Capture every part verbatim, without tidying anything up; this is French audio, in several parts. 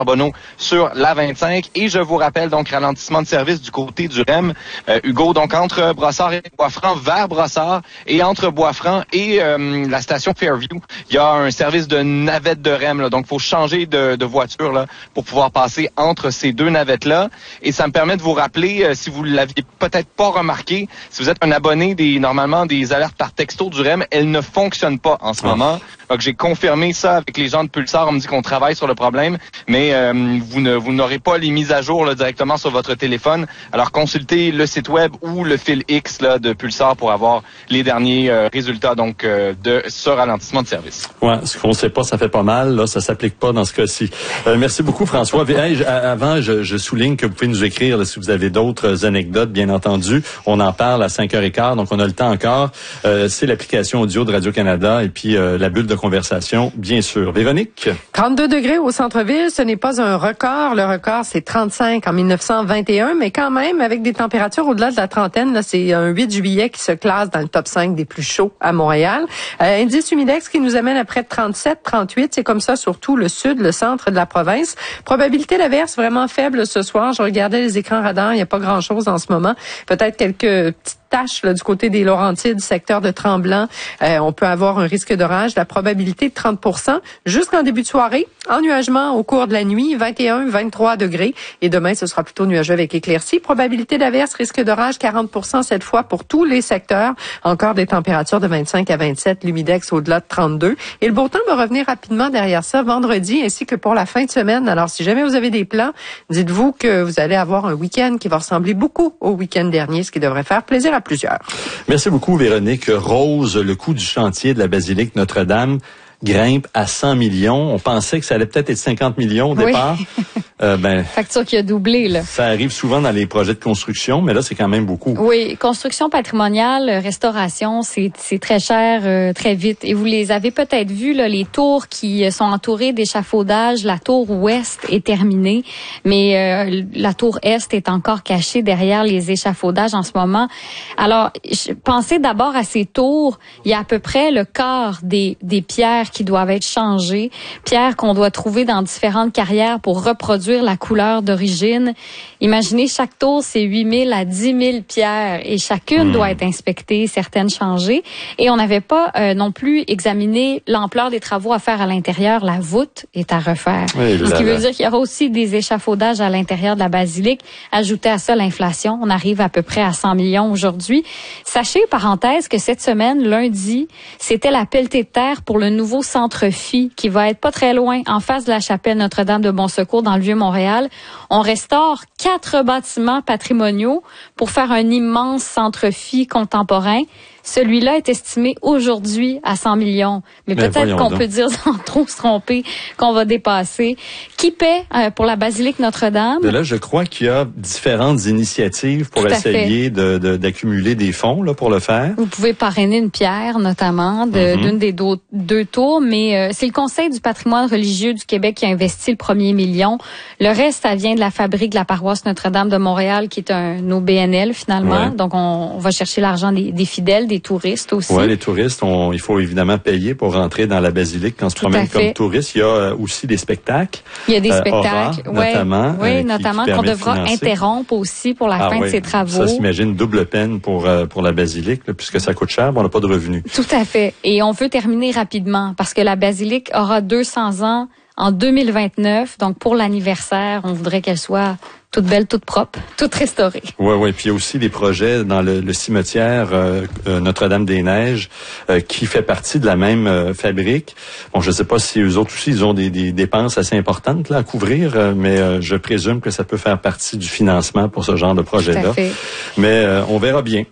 Charbonneau sur la vingt-cinq. Et je vous rappelle donc ralentissement de service du côté du R E M. Euh, Hugo, donc entre Brossard et Bois-Franc vers Brossard et entre Bois-Franc et euh, la station Fairview, il y a un service de navette de R E M. Là, donc, il faut changer de, de voiture là, pour pouvoir passer entre ces deux navettes-là. Et ça me permet de vous rappeler, euh, si vous l'aviez peut-être pas remarqué, si vous êtes un abonné des normalement des alertes par texto du R E M, elles ne fonctionnent pas en ce oh. moment. Donc, j'ai confirmé ça avec les gens de Pulsar. On me dit qu'on travaille sur le problème, mais euh, vous ne vous n'aurez pas les mises à jour là, directement sur votre téléphone. Alors, consultez le site web ou le fil X là, de Pulsar pour avoir les derniers euh, résultats donc euh, de ce ralentissement de service. Ouais, ce qu'on ne sait pas, ça fait pas mal. Là, ça s'applique pas dans ce cas-ci. Euh, merci beaucoup, François. Hey, je, avant, je, je souligne que vous pouvez nous écrire là, si vous avez d'autres anecdotes, bien entendu. On en parle à cinq heures quinze, donc on a le temps encore. Euh, c'est l'application audio de Radio-Canada et puis euh, la bulle de conversation, bien sûr. Véronique? trente-deux degrés au centre-ville, ce n'est pas un record. Le record, c'est trente-cinq en dix-neuf cent vingt et un, mais quand même, avec des températures au-delà de la trentaine, là, c'est un huit juillet qui se classe dans le top cinq des plus chauds à Montréal. Euh, indice humidex qui nous amène à près de trente-sept, trente-huit. C'est comme ça sur tout le sud, le centre de la province. Probabilité d'averse vraiment faible ce soir. Je regardais les écrans radars, il n'y a pas grand-chose en ce moment. Peut-être quelques petites tâches là, du côté des Laurentides, secteur de Tremblant. Euh, on peut avoir un risque d'orage. La probabilité de trente pour cent jusqu'en début de soirée. Ennuagement au cours de la nuit, vingt et un, vingt-trois degrés. Et demain, ce sera plutôt nuageux avec éclaircies. Probabilité d'averse, risque d'orage, quarante pour cent cette fois pour tous les secteurs. Encore des températures de vingt-cinq à vingt-sept, l'humidex au-delà de trente-deux. Et le beau temps va revenir rapidement derrière ça vendredi ainsi que pour la fin de semaine. Alors, si jamais vous avez des plans, dites-vous que vous allez avoir un week-end qui va ressembler beaucoup au week-end dernier, ce qui devrait faire plaisir à plusieurs. Merci beaucoup, Véronique. Rose, le coût du chantier de la basilique Notre-Dame grimpe à cent millions. On pensait que ça allait peut-être être cinquante millions au départ. Oui. euh, ben, facture qui a doublé, là. Ça arrive souvent dans les projets de construction, mais là, c'est quand même beaucoup. Oui, construction patrimoniale, restauration, c'est, c'est très cher, euh, très vite. Et vous les avez peut-être vus, là, les tours qui sont entourées d'échafaudages. La tour ouest est terminée, mais euh, la tour est est encore cachée derrière les échafaudages en ce moment. Alors, je, pensez d'abord à ces tours. Il y a à peu près le quart des, des pierres qui doivent être changées, pierres qu'on doit trouver dans différentes carrières pour reproduire la couleur d'origine. Imaginez, chaque tour, c'est huit mille à dix mille pierres et chacune mmh. doit être inspectée, certaines changées. Et on n'avait pas euh, non plus examiné l'ampleur des travaux à faire à l'intérieur. La voûte est à refaire. Oui, Ce qui veut dire qu'il y aura aussi des échafaudages à l'intérieur de la basilique. Ajoutez à ça l'inflation, on arrive à peu près à cent millions aujourd'hui. Sachez, parenthèse, que cette semaine, lundi, c'était la pelletée de terre pour le nouveau centre Phi qui va être pas très loin, en face de la chapelle Notre-Dame de Bon-Secours dans le Vieux-Montréal. On restaure quatre bâtiments patrimoniaux pour faire un immense centre Phi contemporain. Celui-là est estimé aujourd'hui à cent millions. Mais, Mais peut-être qu'on donc. peut dire sans trop se tromper qu'on va dépasser. Qui paie euh, pour la basilique Notre-Dame? De là, je crois qu'il y a différentes initiatives pour Tout essayer de, de, d'accumuler des fonds là, pour le faire. Vous pouvez parrainer une pierre, notamment, de, mm-hmm. d'une des do- deux tours. Mais euh, c'est le Conseil du patrimoine religieux du Québec qui a investi le premier million. Le reste, ça vient de la fabrique de la paroisse Notre-Dame de Montréal, qui est un O B N L, finalement. Ouais. Donc, on, on va chercher l'argent des, des fidèles, des touristes aussi. Oui, les touristes, on, il faut évidemment payer pour rentrer dans la basilique quand on se Tout promène comme touriste. Il y a euh, aussi des spectacles. Il y a des euh, spectacles, Aura, ouais, notamment. Oui, euh, notamment qui, qui qu'on devra financer. interrompre aussi pour la ah, fin oui. de ces travaux. Ça s'imagine double peine pour euh, pour la basilique, là, puisque ça coûte cher, mais on n'a pas de revenus. Tout à fait. Et on veut terminer rapidement parce que la basilique aura deux cents ans en deux mille vingt-neuf. Donc, pour l'anniversaire, on voudrait qu'elle soit toute belle, toute propre, toute restaurée. Oui, oui. Puis il y a aussi des projets dans le, le cimetière euh, euh, Notre-Dame-des-Neiges euh, qui fait partie de la même euh, fabrique. Bon, je ne sais pas si eux autres aussi, ils ont des, des dépenses assez importantes là à couvrir, euh, mais euh, je présume que ça peut faire partie du financement pour ce genre de projet-là. Tout à fait. Mais euh, on verra bien.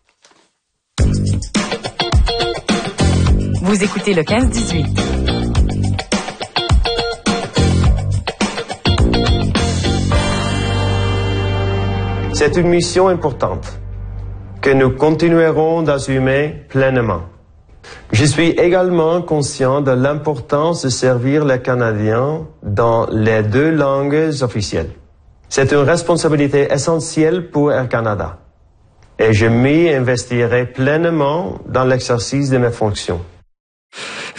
Vous écoutez le quinze dix-huit. C'est une mission importante que nous continuerons d'assumer pleinement. Je suis également conscient de l'importance de servir les Canadiens dans les deux langues officielles. C'est une responsabilité essentielle pour Air Canada et je m'y investirai pleinement dans l'exercice de mes fonctions.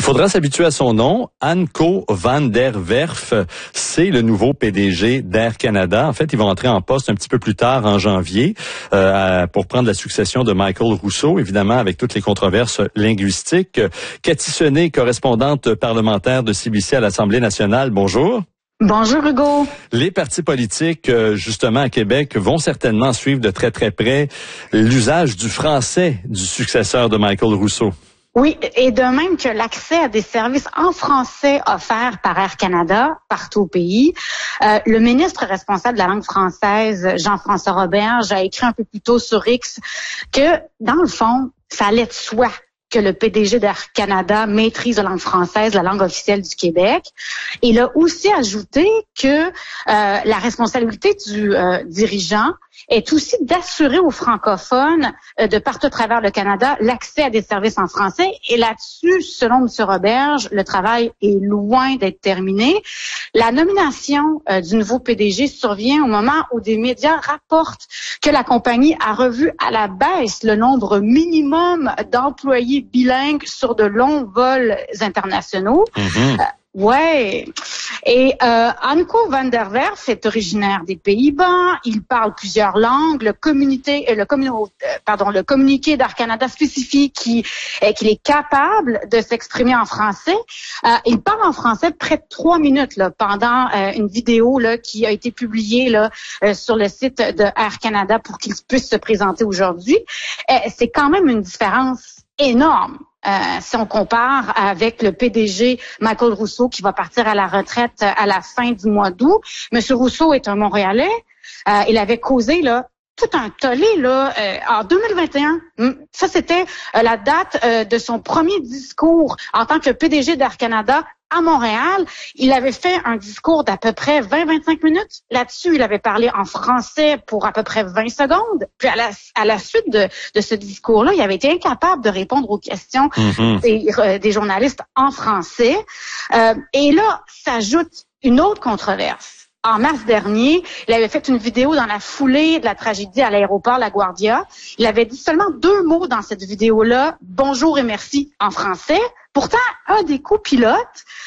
faudra s'habituer à son nom. Anko van der Werf, c'est le nouveau P D G d'Air Canada. En fait, il va entrer en poste un petit peu plus tard en janvier euh, pour prendre la succession de Michael Rousseau, évidemment avec toutes les controverses linguistiques. Cathy Sené, correspondante parlementaire de C B C à l'Assemblée nationale, bonjour. Bonjour Hugo. Les partis politiques, justement, à Québec, vont certainement suivre de très très près l'usage du français du successeur de Michael Rousseau. Oui, et de même que l'accès à des services en français offerts par Air Canada partout au pays. Euh, le ministre responsable de la langue française, Jean-François Roberge, a écrit un peu plus tôt sur X que, dans le fond, ça allait de soi que le P D G d'Air Canada maîtrise la langue française, la langue officielle du Québec. Il a aussi ajouté que euh, la responsabilité du euh, dirigeant est aussi d'assurer aux francophones euh, de partout à travers le Canada l'accès à des services en français. Et là-dessus, selon M. Roberge, le travail est loin d'être terminé. La nomination euh, du nouveau P D G survient au moment où des médias rapportent que la compagnie a revu à la baisse le nombre minimum d'employés bilingues sur de longs vols internationaux. Mm-hmm. Euh, Ouais. Et euh, Anko van der Werf est originaire des Pays-Bas. Il parle plusieurs langues. Le communiqué, le commun, pardon, le communiqué d'Air Canada spécifie qu'il qu'il est capable de s'exprimer en français. Euh, il parle en français près de trois minutes là, pendant euh, une vidéo là qui a été publiée là euh, sur le site de Air Canada pour qu'il puisse se présenter aujourd'hui. Euh, c'est quand même une différence énorme. Euh, si on compare avec le P D G Michael Rousseau qui va partir à la retraite à la fin du mois d'août. Monsieur Rousseau est un Montréalais. Euh, il avait causé là tout un tollé là euh, en deux mille vingt et un. Ça c'était euh, la date euh, de son premier discours en tant que P D G d'Air Canada à Montréal. Il avait fait un discours d'à peu près vingt à vingt-cinq minutes. Là-dessus, il avait parlé en français pour à peu près vingt secondes. Puis à la, à la suite de, de ce discours-là, il avait été incapable de répondre aux questions mm-hmm. des, euh, des journalistes en français. Euh, et là, s'ajoute une autre controverse. En mars dernier, il avait fait une vidéo dans la foulée de la tragédie à l'aéroport LaGuardia. Il avait dit seulement deux mots dans cette vidéo-là, « Bonjour et merci » en français. Pourtant, un des copilotes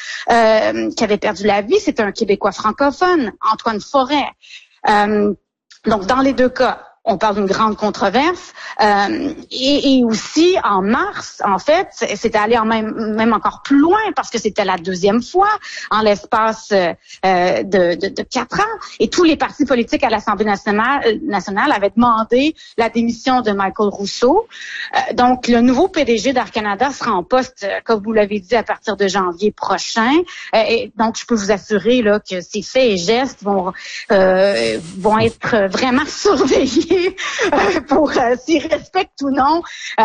euh, qui avait perdu la vie, c'était un Québécois francophone, Antoine Forêt. Euh, donc, dans les deux cas, on parle d'une grande controverse. Euh, et, et aussi, en mars, en fait, c'était allé en même, même encore plus loin parce que c'était la deuxième fois en l'espace euh, de, de, de quatre ans. Et tous les partis politiques à l'Assemblée nationale, nationale avaient demandé la démission de Michael Rousseau. Euh, donc, le nouveau P D G d'Air Canada sera en poste, euh, comme vous l'avez dit, à partir de janvier prochain. Euh, et donc, je peux vous assurer là que ces faits et gestes vont, euh, vont être vraiment surveillés pour euh, s'ils respectent ou non euh,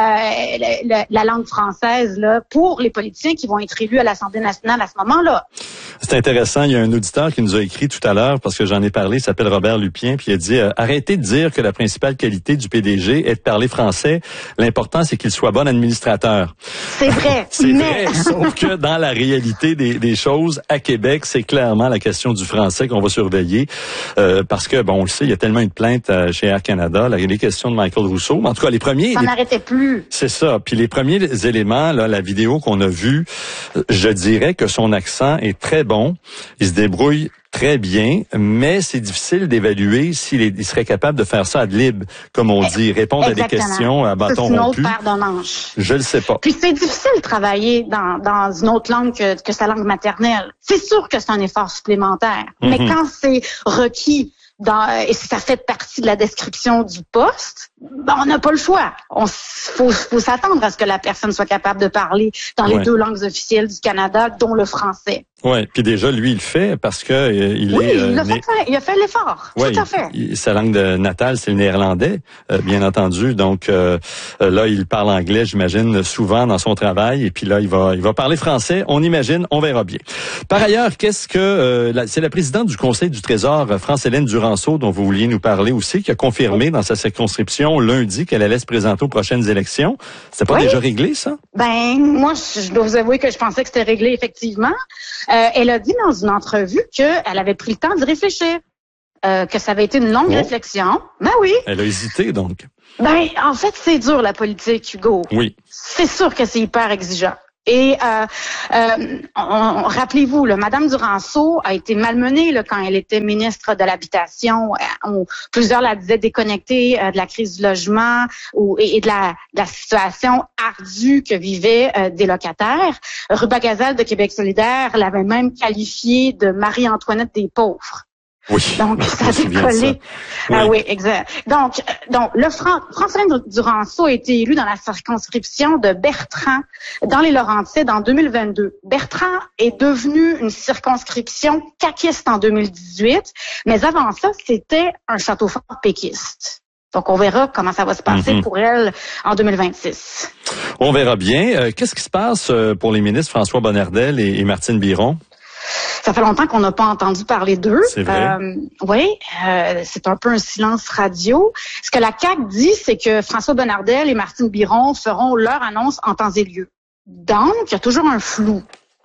la, la langue française là pour les politiciens qui vont être élus à l'Assemblée nationale à ce moment-là. C'est intéressant. Il y a un auditeur qui nous a écrit tout à l'heure parce que j'en ai parlé. Il s'appelle Robert Lupien puis il a dit euh, arrêtez de dire que la principale qualité du P D G est de parler français. L'important c'est qu'il soit bon administrateur. C'est vrai. c'est mais... vrai. Sauf que dans la réalité des, des choses à Québec, c'est clairement la question du français qu'on va surveiller euh, parce que bon, on le sait, il y a tellement une plainte euh, chez Air Canada. Là, les questions de Michael Rousseau. En tout cas, les premiers... Ça les... n'arrêtait plus. C'est ça. Puis les premiers éléments, là, la vidéo qu'on a vue, je dirais que son accent est très bon. Il se débrouille très bien, mais c'est difficile d'évaluer s'il est, il serait capable de faire ça ad lib, comme on dit, répondre Exactement. à des questions à bâton c'est rompu. C'est une autre paire de manches. Je le sais pas. Puis c'est difficile de travailler dans, dans une autre langue que, que sa langue maternelle. C'est sûr que c'est un effort supplémentaire, mm-hmm. mais quand c'est requis dans, et ça fait partie de la description du poste, ben on n'a pas le choix. On faut, faut s'attendre à ce que la personne soit capable de parler dans ouais. les deux langues officielles du Canada, dont le français. Oui, puis déjà, lui, il le fait parce que euh, il oui, est... Oui, il, euh, né... il a fait l'effort, ouais, tout à fait. Il, sa langue de natale, c'est le néerlandais, euh, bien entendu. Donc euh, là, il parle anglais, j'imagine, souvent dans son travail. Et puis là, il va il va parler français, on imagine, on verra bien. Par ailleurs, qu'est-ce que... Euh, la, c'est la présidente du Conseil du Trésor, France-Hélène Duranceau, dont vous vouliez nous parler aussi, qui a confirmé dans sa circonscription lundi qu'elle allait se présenter aux prochaines élections. C'était pas oui. déjà réglé, ça? Ben, moi, je dois vous avouer que je pensais que c'était réglé, effectivement. Euh, elle a dit dans une entrevue qu'elle avait pris le temps d'y réfléchir, euh, que ça avait été une longue oh. réflexion. Ben oui. Elle a hésité, donc. Ben, en fait, c'est dur, la politique, Hugo. Oui. C'est sûr que c'est hyper exigeant. Et euh, euh, on, rappelez-vous, là, Madame Duranceau a été malmenée là, quand elle était ministre de l'Habitation. On, plusieurs la disaient déconnectée euh, de la crise du logement ou, et, et de, la, de la situation ardue que vivaient euh, des locataires. Ruba Gazal de Québec solidaire l'avait même qualifiée de Marie-Antoinette des pauvres. Oui. Donc, ça a décollé. Oui. Ah oui, exact. Donc, donc le Fran- François Duranceau a été élu dans la circonscription de Bertrand, dans les Laurentides, en deux mille vingt-deux. Bertrand est devenu une circonscription caquiste en deux mille dix-huit, mais avant ça, c'était un château fort péquiste. Donc, on verra comment ça va se passer mm-hmm. pour elle en deux mille vingt-six. On verra bien. Euh, qu'est-ce qui se passe pour les ministres François Bonnardel et, et Martine Biron? Ça fait longtemps qu'on n'a pas entendu parler d'eux. C'est vrai. Euh, oui, euh, c'est un peu un silence radio. Ce que la C A Q dit, c'est que François Bonnardel et Martine Biron feront leur annonce en temps et lieu. Donc, il y a toujours un flou.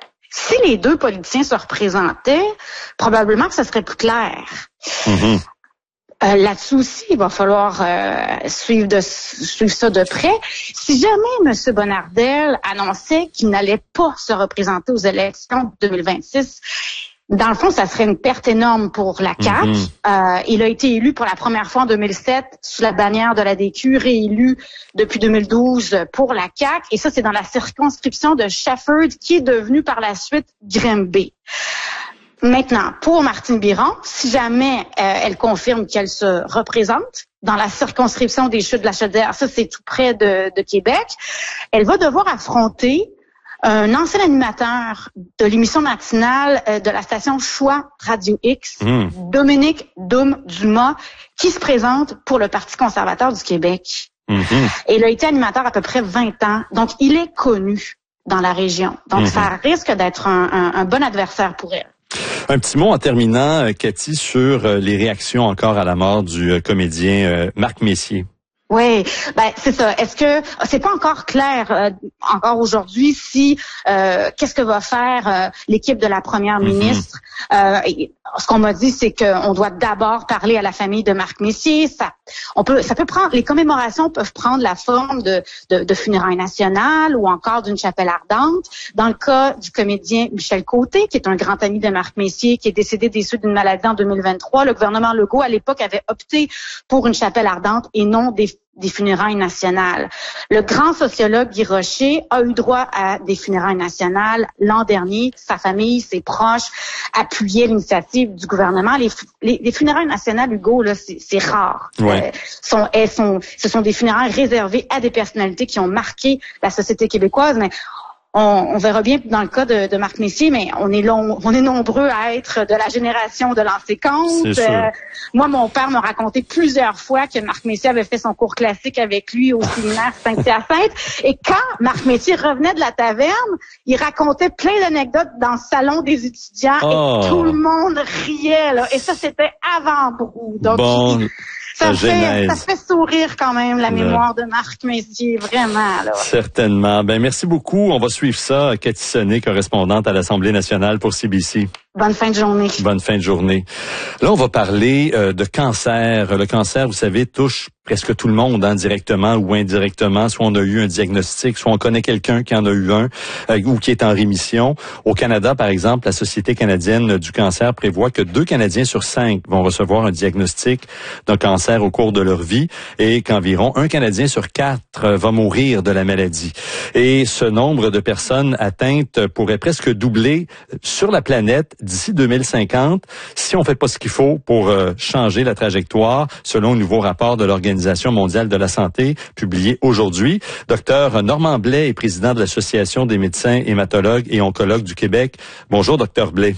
Si les deux politiciens se représentaient, probablement que ce serait plus clair. Mm-hmm. Euh, là-dessus aussi, il va falloir euh, suivre, de, suivre ça de près. Si jamais M. Bonnardel annonçait qu'il n'allait pas se représenter aux élections de deux mille vingt-six, dans le fond, ça serait une perte énorme pour la C A Q. Mm-hmm. Euh, il a été élu pour la première fois en deux mille sept sous la bannière de l'A D Q, réélu depuis deux mille douze pour la C A Q. Et ça, c'est dans la circonscription de Shefford, qui est devenue par la suite Grimby. Maintenant, pour Martine Biron, si jamais euh, elle confirme qu'elle se représente dans la circonscription des Chutes de la Chaudière, ça c'est tout près de, de Québec, elle va devoir affronter un ancien animateur de l'émission matinale euh, de la station Choix Radio X, mmh. Dominique Doum-Dumas, qui se présente pour le Parti conservateur du Québec. Mmh. Et il a été animateur à peu près vingt ans, donc il est connu dans la région. Donc mmh. ça risque d'être un, un, un bon adversaire pour elle. Un petit mot en terminant, Cathy, sur les réactions encore à la mort du comédien Marc Messier. Oui, ben c'est ça. Est-ce que c'est pas encore clair euh, encore aujourd'hui si euh, qu'est-ce que va faire euh, l'équipe de la première ministre? Mm-hmm. Euh, et, ce qu'on m'a dit, c'est qu'on doit d'abord parler à la famille de Marc Messier. Ça, on peut, ça peut prendre, les commémorations peuvent prendre la forme de, de, de funérailles nationales ou encore d'une chapelle ardente. Dans le cas du comédien Michel Côté, qui est un grand ami de Marc Messier, qui est décédé des suites d'une maladie en deux mille vingt-trois, le gouvernement Legault à l'époque avait opté pour une chapelle ardente et non des des funérailles nationales. Le grand sociologue Guy Rocher a eu droit à des funérailles nationales l'an dernier. Sa famille, ses proches appuyaient l'initiative du gouvernement. Les, les, les funérailles nationales, Hugo, là, c'est, c'est rare. Ouais. Euh, sont, elles sont, ce sont des funérailles réservées à des personnalités qui ont marqué la société québécoise, mais On, on verra bien dans le cas de, de Marc Messier, mais on est long, on est nombreux à être de la génération de l'ancien compte. Euh, moi, mon père m'a raconté plusieurs fois que Marc Messier avait fait son cours classique avec lui au séminaire Saint-Hyacinthe. Et quand Marc Messier revenait de la taverne, il racontait plein d'anecdotes dans le salon des étudiants oh. et tout le monde riait. Là. Et ça, c'était avant Brou. Donc, bon. il, Ça fait, ça fait sourire quand même la mémoire de Marc Messier, vraiment. Là. Certainement. Ben merci beaucoup. On va suivre ça. Cathy Sonnet, correspondante à l'Assemblée nationale pour C B C. Bonne fin de journée. Bonne fin de journée. Là, on va parler euh, de cancer. Le cancer, vous savez, touche presque tout le monde, hein, directement ou indirectement. Soit on a eu un diagnostic, soit on connaît quelqu'un qui en a eu un euh, ou qui est en rémission. Au Canada, par exemple, la Société canadienne du cancer prévoit que deux Canadiens sur cinq vont recevoir un diagnostic d'un cancer au cours de leur vie et qu'environ un Canadien sur quatre va mourir de la maladie. Et ce nombre de personnes atteintes pourrait presque doubler sur la planète d'ici deux mille cinquante si on fait pas ce qu'il faut pour euh, changer la trajectoire, selon un nouveau rapport de l'Organisation mondiale de la santé publié aujourd'hui. Docteur Normand Blais est président de l'Association des médecins hématologues et oncologues du Québec. Bonjour, docteur Blais.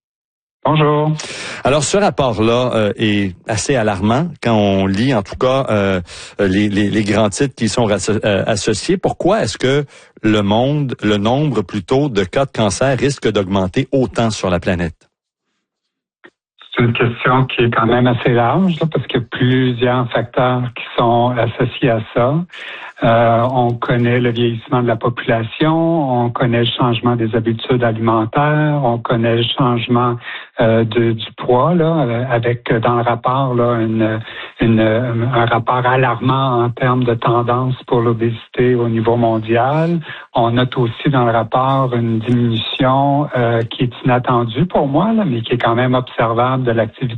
Bonjour. Alors, ce rapport-là euh, est assez alarmant quand on lit, en tout cas, euh, les, les, les grands titres qui sont rasso- euh, associés. Pourquoi est-ce que le monde, le nombre plutôt de cas de cancer risque d'augmenter autant sur la planète? C'est une question qui est quand même assez large, là, parce qu'il y a plusieurs facteurs qui sont associés à ça. Euh, on connaît le vieillissement de la population, on connaît le changement des habitudes alimentaires, on connaît le changement euh, de, du poids, là, avec dans le rapport là une, une, un rapport alarmant en termes de tendance pour l'obésité au niveau mondial. On note aussi dans le rapport une diminution euh, qui est inattendue pour moi, là, mais qui est quand même observable de l'activité